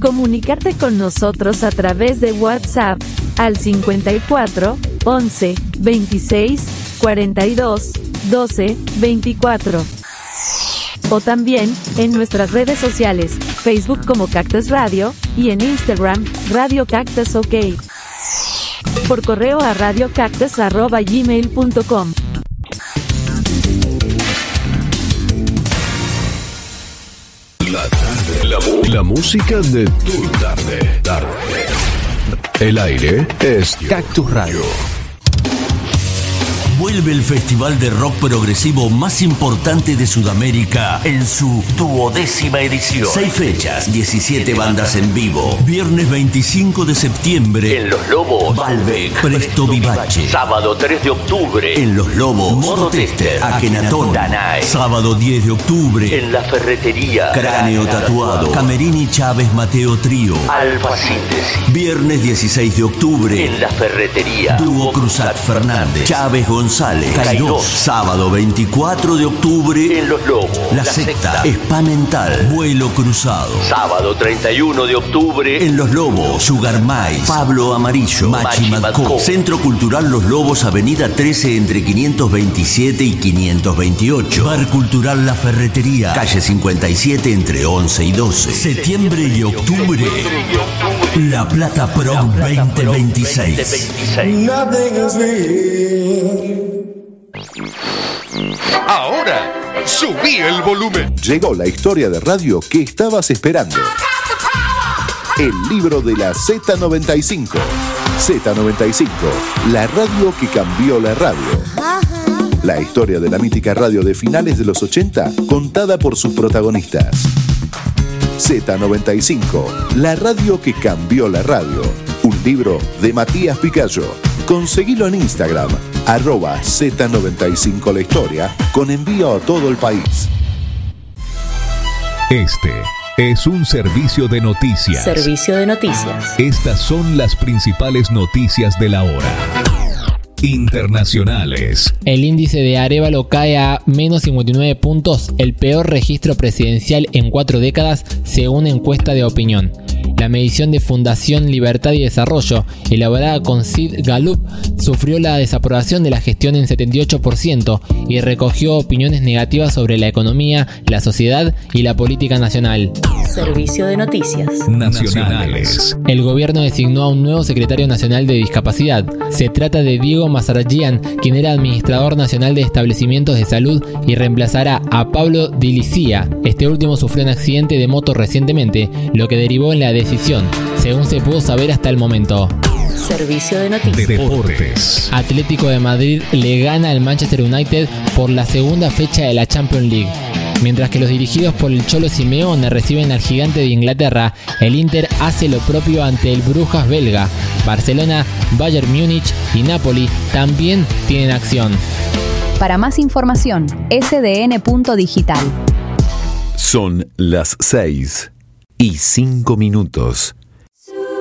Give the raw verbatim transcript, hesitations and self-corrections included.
Comunicarte con nosotros a través de WhatsApp al cincuenta y cuatro, once, veintiséis, cuarenta y dos, doce, veinticuatro. O también en nuestras redes sociales, Facebook como Cactus Radio y en Instagram, Radio Cactus OK. Por correo a radiocactus arroba gmail punto com. La tarde, la, la música de tu tarde, tarde. El aire es Cactus Radio. Vuelve el festival de rock progresivo más importante de Sudamérica en su duodécima edición. Seis fechas, diecisiete bandas en vivo. Viernes veinticinco de septiembre en Los Lobos, Balbec, Presto Vivace. Sábado tres de octubre en Los Lobos, Modo Tester, Akenatón, Danai. Sábado diez de octubre en La Ferretería, Cráneo Tatuado, Camerini Chávez Mateo Trío, Alfa Síntesis. Viernes dieciséis de octubre en La Ferretería, Dúo Cruzat Fernández, Chávez González. González, Cairós. Sábado veinticuatro de octubre en Los Lobos, La, La Secta, Spa Mental, Vuelo Cruzado. Sábado treinta y uno de octubre en Los Lobos, Sugar Mais, Pablo Amarillo, Machi Madco. Centro Cultural Los Lobos, Avenida trece entre quinientos veintisiete y quinientos veintiocho. Bar Cultural La Ferretería, calle cincuenta y siete entre once y doce. Septiembre y octubre, La Plata Pro veinte veintiséis. Ahora, subí el volumen. Llegó la historia de radio que estabas esperando. El libro de la Z noventa y cinco. Z noventa y cinco, la radio que cambió la radio. La historia de la mítica radio de finales de los ochenta, contada por sus protagonistas. Z noventa y cinco, la radio que cambió la radio. Un libro de Matías Picayo. Conseguilo en Instagram, arroba Z noventa y cinco la historia, con envío a todo el país. Este es un servicio de noticias. Servicio de noticias. Estas son las principales noticias de la hora. Internacionales. El índice de Arévalo cae a menos cincuenta y nueve puntos, el peor registro presidencial en cuatro décadas, según encuesta de opinión. La medición de Fundación Libertad y Desarrollo, elaborada con Sid Gallup, sufrió la desaprobación de la gestión en setenta y ocho por ciento y recogió opiniones negativas sobre la economía, la sociedad y la política nacional. Servicio de noticias nacionales. El gobierno designó a un nuevo secretario nacional de discapacidad. Se trata de Diego Mazargian, quien era administrador nacional de establecimientos de salud y reemplazará a Pablo Dilicía. Este último sufrió un accidente de moto recientemente, lo que derivó en la decisión, según se pudo saber hasta el momento. Servicio de noticias. Deportes. Atlético de Madrid le gana al Manchester United por la segunda fecha de la Champions League. Mientras que los dirigidos por el Cholo Simeone reciben al gigante de Inglaterra, el Inter hace lo propio ante el Brujas belga. Barcelona, Bayern Múnich y Napoli también tienen acción. Para más información, ese de ene punto digital. Son las seis y cinco minutos.